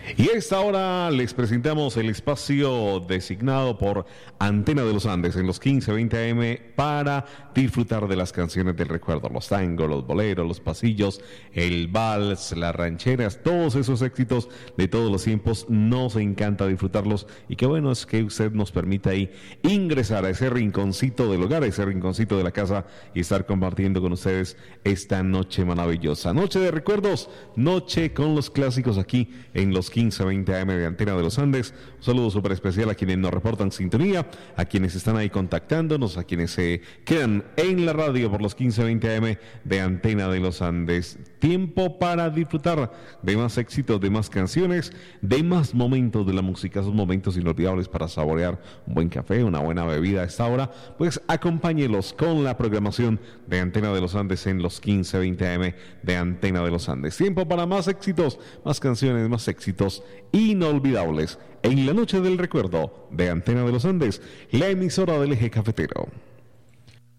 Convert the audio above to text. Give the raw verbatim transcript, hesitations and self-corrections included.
Y a esta hora les presentamos el espacio designado por Antena de los Andes en los quince veinte A M para disfrutar de las canciones del recuerdo, los tangos, los boleros, los pasillos, el vals, las rancheras, todos esos éxitos de todos los tiempos. Nos encanta disfrutarlos y qué bueno es que usted nos permita ahí ingresar a ese rinconcito del hogar, a ese rinconcito de la casa y estar compartiendo con ustedes esta noche maravillosa, noche de recuerdos, noche con los clásicos aquí en los quince veinte A M de Antena de los Andes. Un saludo súper especial a quienes nos reportan sintonía, a quienes están ahí contactándonos, a quienes se quedan en la radio por los quince veinte A M de Antena de los Andes. Tiempo para disfrutar de más éxitos, de más canciones, de más momentos de la música, esos momentos inolvidables para saborear un buen café, una buena bebida a esta hora. Pues acompáñelos con la programación de Antena de los Andes en los quince veinte A M de Antena de los Andes. Tiempo para más éxitos, más canciones, más éxitos inolvidables en la noche del recuerdo de Antena de los Andes, la emisora del Eje Cafetero.